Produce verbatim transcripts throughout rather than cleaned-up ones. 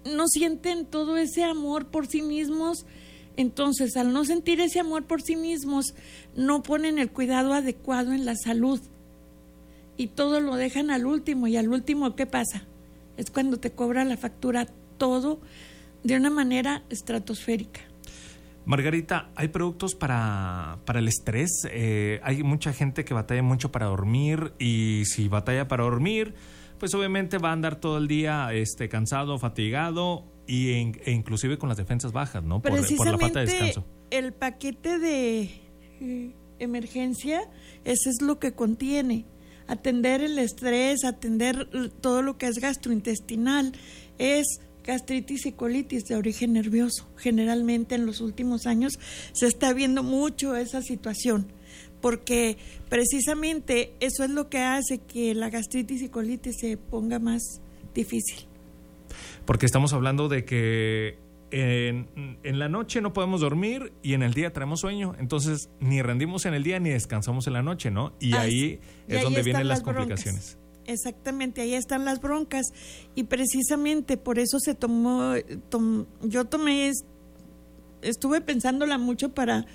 no sienten todo ese amor por sí mismos. Entonces, al no sentir ese amor por sí mismos, no ponen el cuidado adecuado en la salud y todo lo dejan al último. Y al último, ¿qué pasa? Es cuando te cobra la factura todo de una manera estratosférica. Margarita, ¿hay productos para, para el estrés? Eh, hay mucha gente que batalla mucho para dormir, y si batalla para dormir, pues obviamente va a andar todo el día este, cansado, fatigado, y en, e inclusive con las defensas bajas, ¿no? Por, por la falta de descanso. El paquete de eh, emergencia, eso es lo que contiene. Atender el estrés, atender todo lo que es gastrointestinal, es gastritis y colitis de origen nervioso. Generalmente en los últimos años se está viendo mucho esa situación, porque precisamente eso es lo que hace que la gastritis y colitis se ponga más difícil. Porque estamos hablando de que en, en la noche no podemos dormir y en el día traemos sueño, entonces ni rendimos en el día ni descansamos en la noche, ¿no? Y ah, ahí es y donde ahí vienen las, las complicaciones. Exactamente, ahí están las broncas, y precisamente por eso se tomó, tom, yo tomé, estuve pensándola mucho para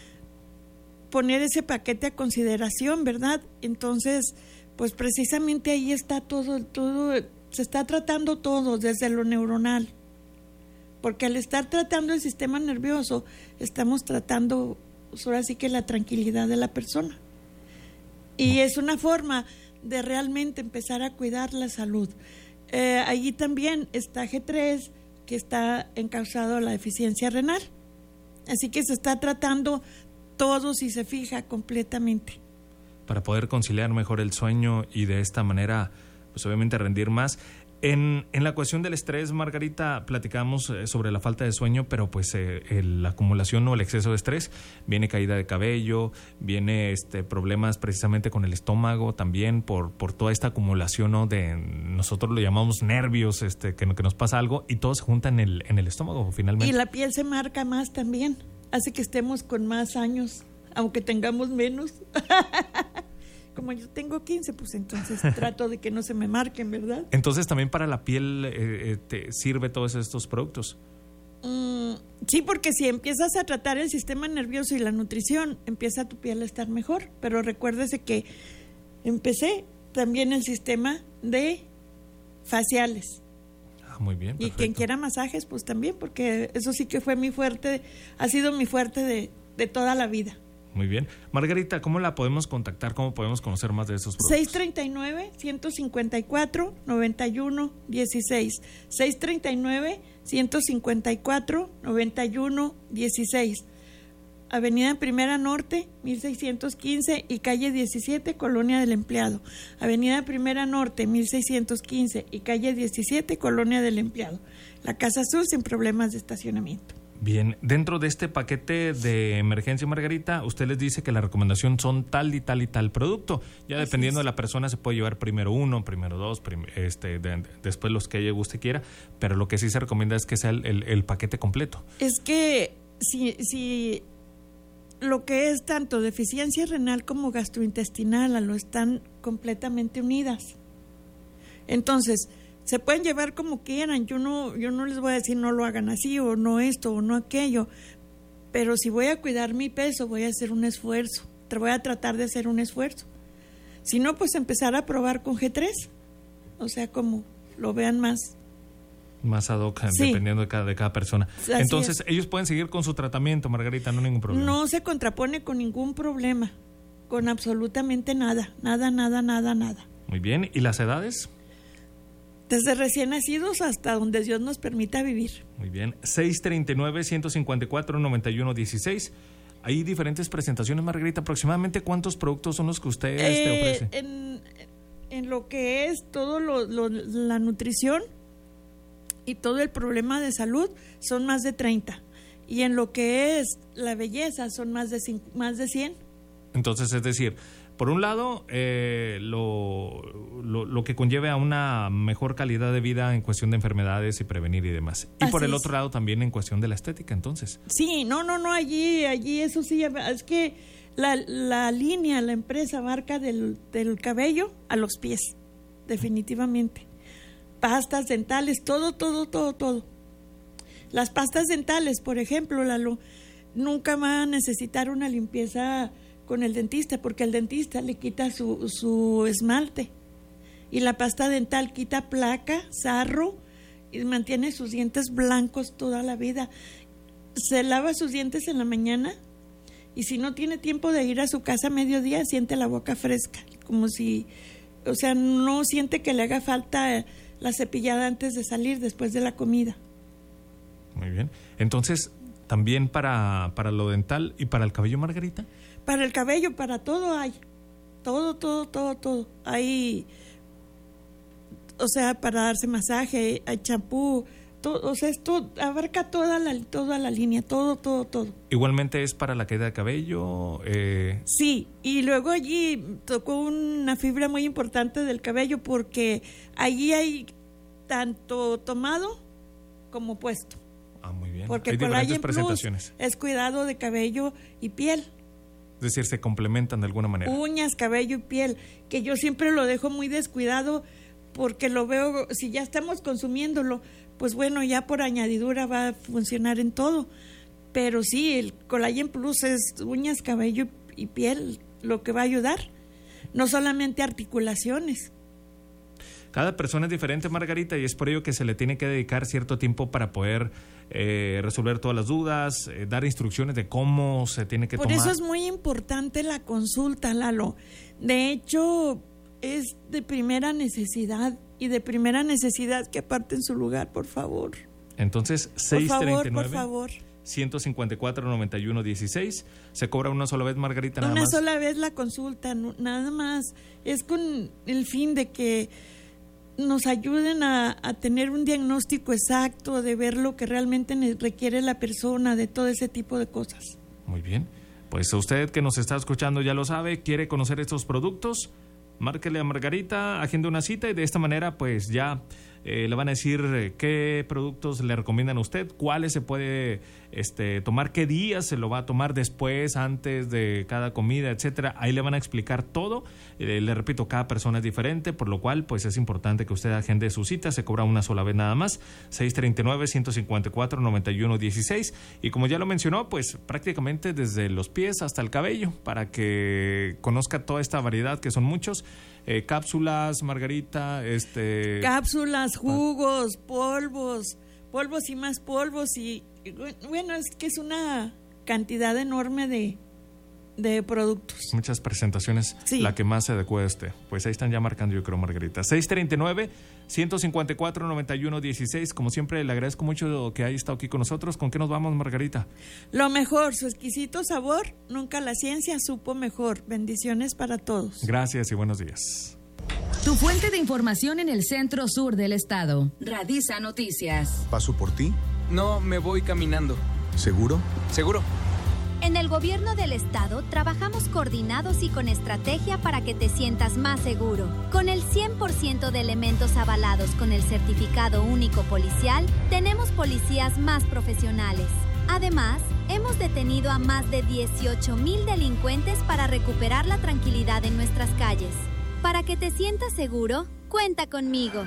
poner ese paquete a consideración, ¿verdad? Entonces, pues precisamente ahí está todo, todo, se está tratando todo desde lo neuronal, porque al estar tratando el sistema nervioso, estamos tratando, pues ahora sí que la tranquilidad de la persona, y es una forma de realmente empezar a cuidar la salud. Eh, allí también está G tres, que está encausado a la deficiencia renal, así que se está tratando todo, si se fija, completamente. Para poder conciliar mejor el sueño y de esta manera, pues obviamente rendir más. En, en la cuestión del estrés, Margarita, platicamos eh, sobre la falta de sueño, pero pues eh, el, la acumulación o el exceso de estrés, viene caída de cabello, viene este problemas precisamente con el estómago también por, por toda esta acumulación, ¿no? De, nosotros lo llamamos nervios, este, que, que nos pasa algo y todo se junta en el, en el estómago finalmente. Y la piel se marca más también, hace que estemos con más años, aunque tengamos menos. Como yo tengo quince, pues entonces trato de que no se me marquen, ¿verdad? Entonces también para la piel eh, te sirve todos estos productos. Mm, sí, porque si empiezas a tratar el sistema nervioso y la nutrición, empieza tu piel a estar mejor. Pero recuérdese que empecé también el sistema de faciales. Ah, muy bien, perfecto. Y quien quiera masajes, pues también, porque eso sí que fue mi fuerte, ha sido mi fuerte de, de toda la vida. Muy bien. Margarita, ¿cómo la podemos contactar? ¿Cómo podemos conocer más de estos productos? seis treinta y nueve, ciento cincuenta y cuatro, noventa y uno, dieciséis. seis treinta y nueve, ciento cincuenta y cuatro, noventa y uno, dieciséis. Avenida Primera Norte, mil seiscientos quince y calle diecisiete, Colonia del Empleado. Avenida Primera Norte, mil seiscientos quince y calle diecisiete, Colonia del Empleado. La Casa Azul sin problemas de estacionamiento. Bien, dentro de este paquete de emergencia, Margarita, usted les dice que la recomendación son tal y tal y tal producto. Ya Así dependiendo es. de la persona se puede llevar primero uno, primero dos, prim, este, de, de, después los que ella usted quiera, pero lo que sí se recomienda es que sea el, el, el paquete completo. Es que si, si lo que es tanto deficiencia renal como gastrointestinal lo están completamente unidas. Entonces, se pueden llevar como quieran, yo no, yo no les voy a decir no lo hagan así o no esto o no aquello, pero si voy a cuidar mi peso voy a hacer un esfuerzo, voy a tratar de hacer un esfuerzo. Si no, pues empezar a probar con G tres, o sea, como lo vean más. Más ad hoc, sí. Dependiendo de cada, de cada persona. Así Entonces, es. Ellos pueden seguir con su tratamiento, Margarita, no hay ningún problema. No se contrapone con ningún problema, con absolutamente nada, nada, nada, nada, nada. Muy bien, ¿y las edades? Desde recién nacidos hasta donde Dios nos permita vivir. Muy bien. seis treinta y nueve, ciento cincuenta y cuatro, noventa y uno, dieciséis. Hay diferentes presentaciones, Margarita. ¿Aproximadamente cuántos productos son los que usted eh, te ofrece? En, en lo que es todo lo, lo, la nutrición y todo el problema de salud son más de treinta. Y en lo que es la belleza son más de, más de cien. Entonces, es decir, por un lado, eh, lo, lo, lo que conlleve a una mejor calidad de vida en cuestión de enfermedades y prevenir y demás. Y Así por el es. otro lado también en cuestión de la estética, entonces. Sí, no, no, no, allí, allí eso sí, es que la, la línea, la empresa abarca del, del cabello a los pies, definitivamente. pastas dentales, todo, todo, todo, todo. Las pastas dentales, por ejemplo, Lalo, nunca va a necesitar una limpieza con el dentista, porque el dentista le quita su, su esmalte. Y la pasta dental quita placa, sarro, y mantiene sus dientes blancos toda la vida. Se lava sus dientes en la mañana, y si no tiene tiempo de ir a su casa a mediodía, siente la boca fresca, como si, o sea, no siente que le haga falta la cepillada antes de salir, después de la comida. Muy bien. Entonces, ¿también para, para lo dental y para el cabello, Margarita? Para el cabello, para todo hay. Todo, todo, todo, todo. Hay, o sea, para darse masaje, hay champú, todo, o sea, esto abarca toda la, toda la línea, todo, todo, todo. Igualmente es para la caída de cabello. Eh... Sí, y luego allí tocó una fibra muy importante del cabello, porque allí hay tanto tomado como puesto. Ah, muy bien. Porque hay diferentes presentaciones. Plus es cuidado de cabello y piel. Es decir, se complementan de alguna manera. Uñas, cabello y piel, que yo siempre lo dejo muy descuidado, porque lo veo, si ya estamos consumiéndolo, pues bueno, ya por añadidura va a funcionar en todo. Pero sí, el Collagen Plus es uñas, cabello y piel lo que va a ayudar, no solamente articulaciones. Cada persona es diferente, Margarita, y es por ello que se le tiene que dedicar cierto tiempo para poder eh, resolver todas las dudas, eh, dar instrucciones de cómo se tiene que por tomar. Por eso es muy importante la consulta, Lalo. De hecho, es de primera necesidad, y de primera necesidad que aparten su lugar, por favor. Entonces, seis treinta y nueve, por favor, ciento cincuenta y cuatro, noventa y uno dieciséis. ¿Se cobra una sola vez, Margarita? Nada una más. sola vez la consulta, no, nada más. Es con el fin de que nos ayuden a, a tener un diagnóstico exacto, de ver lo que realmente requiere la persona, de todo ese tipo de cosas. Muy bien. Pues usted que nos está escuchando ya lo sabe, quiere conocer estos productos, márquele a Margarita, agende una cita, y de esta manera pues ya eh, le van a decir eh, qué productos le recomiendan a usted, cuáles se puede este, tomar, qué días se lo va a tomar, después, antes de cada comida, etcétera. Ahí le van a explicar todo. Eh, le repito, cada persona es diferente, por lo cual pues es importante que usted agende su cita. Se cobra una sola vez nada más, seis treinta y nueve, ciento cincuenta y cuatro, noventa y uno dieciséis. Y como ya lo mencionó, pues prácticamente desde los pies hasta el cabello, para que conozca toda esta variedad, que son muchos. Eh, cápsulas, Margarita, este... Cápsulas, jugos, polvos, polvos y más polvos, y bueno, es que es una cantidad enorme de, de productos. Muchas presentaciones, sí. La que más se adecue a usted. Pues ahí están ya marcando, yo creo, Margarita. seis treinta y nueve, ciento cincuenta y cuatro, noventa y uno dieciséis. Como siempre, le agradezco mucho que haya estado aquí con nosotros. ¿Con qué nos vamos, Margarita? Lo mejor, su exquisito sabor, nunca la ciencia supo mejor. Bendiciones para todos. Gracias y buenos días. Tu fuente de información en el centro sur del estado. Radisa Noticias. ¿Paso por ti? No, me voy caminando. ¿Seguro? ¿Seguro? En el gobierno del estado trabajamos coordinados y con estrategia para que te sientas más seguro. Con el cien por ciento de elementos avalados con el certificado único policial, tenemos policías más profesionales. Además, hemos detenido a más de dieciocho mil delincuentes para recuperar la tranquilidad en nuestras calles. Para que te sientas seguro, cuenta conmigo.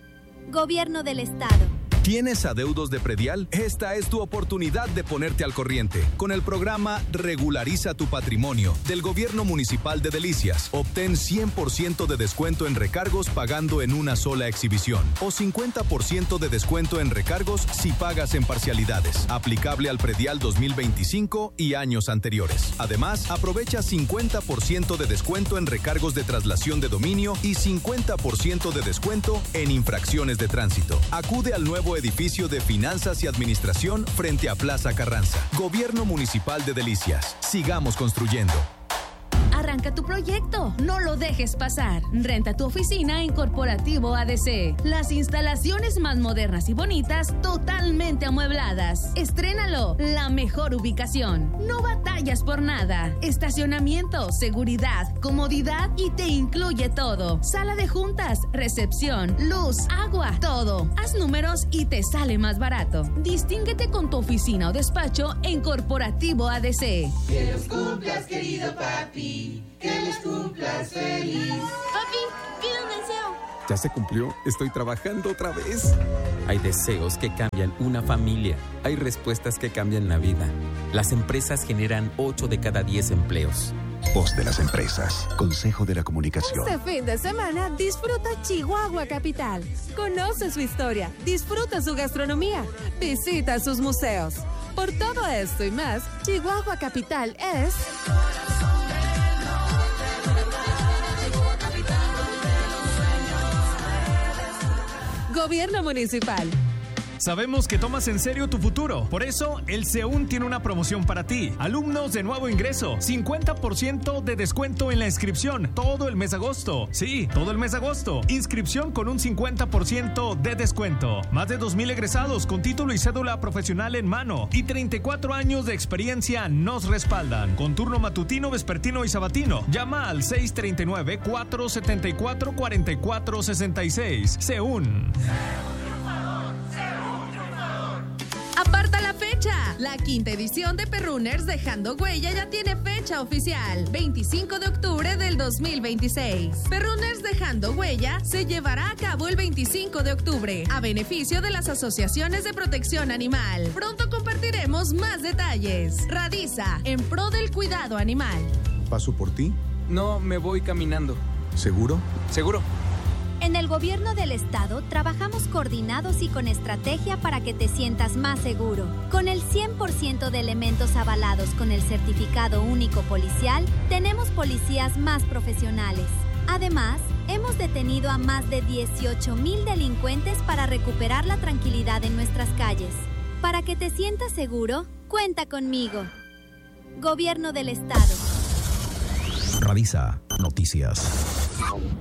Gobierno del estado. ¿Tienes adeudos de predial? Esta es tu oportunidad de ponerte al corriente. Con el programa Regulariza tu Patrimonio del Gobierno Municipal de Delicias, obtén cien por ciento de descuento en recargos pagando en una sola exhibición o cincuenta por ciento de descuento en recargos si pagas en parcialidades. Aplicable al predial dos mil veinticinco y años anteriores. Además, aprovecha cincuenta por ciento de descuento en recargos de traslación de dominio y cincuenta por ciento de descuento en infracciones de tránsito. Acude al nuevo edificio de Finanzas y Administración frente a Plaza Carranza. Gobierno Municipal de Delicias. Sigamos construyendo. Arranca tu proyecto, no lo dejes pasar. Renta tu oficina en Corporativo A D C. Las instalaciones más modernas y bonitas, totalmente amuebladas. Estrénalo, la mejor ubicación. No batallas por nada. Estacionamiento, seguridad, comodidad y te incluye todo. Sala de juntas, recepción, luz, agua, todo. Haz números y te sale más barato. Distínguete con tu oficina o despacho en Corporativo A D C. Que los cumplas, querido papi. Que les cumplas feliz. Papi, pide un deseo. Ya se cumplió. Estoy trabajando otra vez. Hay deseos que cambian una familia. Hay respuestas que cambian la vida. Las empresas generan ocho de cada diez empleos. Voz de las empresas. Consejo de la Comunicación. Este fin de semana disfruta Chihuahua Capital. Conoce su historia, disfruta su gastronomía, visita sus museos. Por todo esto y más, Chihuahua Capital es... Gobierno Municipal. Sabemos que tomas en serio tu futuro. Por eso, el SEUN tiene una promoción para ti. Alumnos de nuevo ingreso, cincuenta por ciento de descuento en la inscripción todo el mes de agosto. Sí, todo el mes de agosto. Inscripción con un cincuenta por ciento de descuento. Más de dos mil egresados con título y cédula profesional en mano y treinta y cuatro años de experiencia nos respaldan. Con turno matutino, vespertino y sabatino. Llama al seis tres nueve, cuatro siete cuatro, cuatro cuatro seis seis. SEUN. Aparta la fecha. La quinta edición de Perrunners Dejando Huella ya tiene fecha oficial. veinticinco de octubre del dos mil veintiséis. Perrunners Dejando Huella se llevará a cabo el veinticinco de octubre a beneficio de las asociaciones de protección animal. Pronto compartiremos más detalles. Radisa, en pro del cuidado animal. ¿Paso por ti? No, me voy caminando. ¿Seguro? Seguro. En el Gobierno del Estado trabajamos coordinados y con estrategia para que te sientas más seguro. Con el cien por ciento de elementos avalados con el certificado único policial, tenemos policías más profesionales. Además, hemos detenido a más de dieciocho mil delincuentes para recuperar la tranquilidad en nuestras calles. Para que te sientas seguro, cuenta conmigo. Gobierno del Estado. Radisa Noticias.